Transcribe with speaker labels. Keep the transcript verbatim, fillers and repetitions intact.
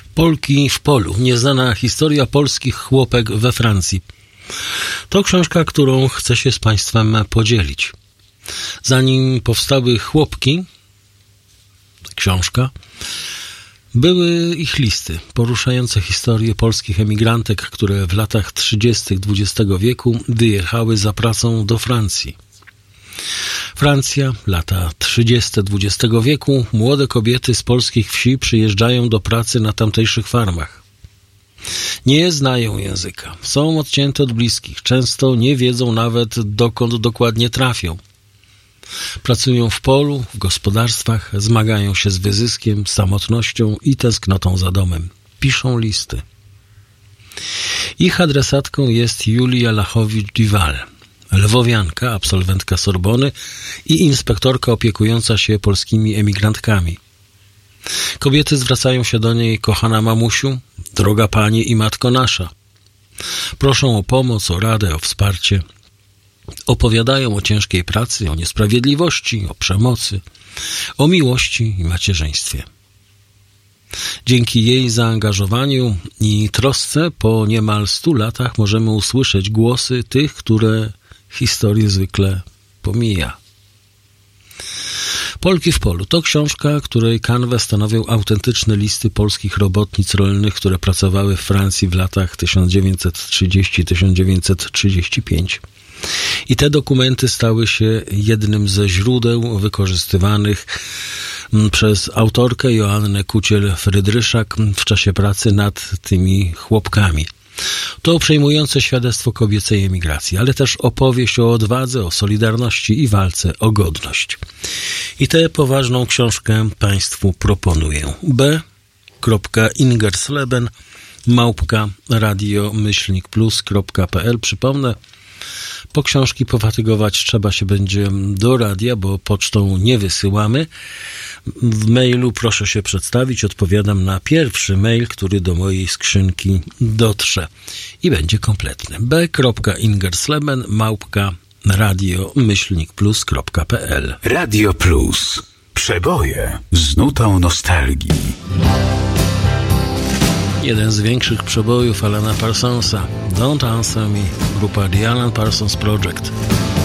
Speaker 1: Polki w polu. Nieznana historia polskich chłopek we Francji. To książka, którą chcę się z Państwem podzielić. Zanim powstały chłopki, książka, były ich listy poruszające historię polskich emigrantek, które w latach trzydziestych dwudziestego wieku wyjechały za pracą do Francji. Francja, lata trzydzieste dwudziestego wieku, młode kobiety z polskich wsi przyjeżdżają do pracy na tamtejszych farmach. Nie znają języka, są odcięte od bliskich, często nie wiedzą nawet, dokąd dokładnie trafią. Pracują w polu, w gospodarstwach, zmagają się z wyzyskiem, samotnością i tęsknotą za domem. Piszą listy. Ich adresatką jest Julia Lachowicz-Diwal, lwowianka, absolwentka Sorbony i inspektorka opiekująca się polskimi emigrantkami. Kobiety zwracają się do niej: kochana mamusiu, droga pani i matko nasza. Proszą o pomoc, o radę, o wsparcie. Opowiadają o ciężkiej pracy, o niesprawiedliwości, o przemocy, o miłości i macierzyństwie. Dzięki jej zaangażowaniu i trosce po niemal stu latach możemy usłyszeć głosy tych, które historię zwykle pomija. Polki w polu to książka, której kanwę stanowią autentyczne listy polskich robotnic rolnych, które pracowały w Francji w latach tysiąc dziewięćset trzydziestym do tysiąc dziewięćset trzydziestego piątego. I te dokumenty stały się jednym ze źródeł wykorzystywanych przez autorkę Joannę Kuciel-Frydryszak w czasie pracy nad tymi chłopkami. To przejmujące świadectwo kobiecej emigracji, ale też opowieść o odwadze, o solidarności i walce o godność. I tę poważną książkę Państwu proponuję. b. ingersleben małpka radio myślnik plus kropka p l. Przypomnę, po książki pofatygować trzeba się będzie do radia, bo pocztą nie wysyłamy. W mailu proszę się przedstawić. Odpowiadam na pierwszy mail, który do mojej skrzynki dotrze. I będzie kompletny. b. ingersleben małpka radio myślnik plus kropka p l.
Speaker 2: Radio Plus. Przeboje z nutą nostalgii.
Speaker 1: Jeden z większych przebojów Alana Parsonsa. Don't Answer Me, grupa The Alan Parsons Project.